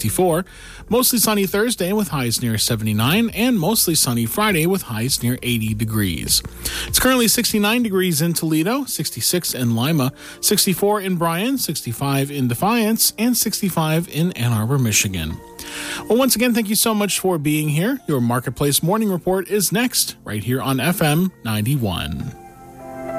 64. Mostly sunny Thursday with highs near 79, and mostly sunny Friday with highs near 80 degrees. It's currently 69 degrees in Toledo, 66 in Lima, 64 in Bryan, 65 in Defiance, and 65 in Ann Arbor, Michigan. Well, once again, thank you so much for being here. Your Marketplace Morning Report is next, right here on FM 91.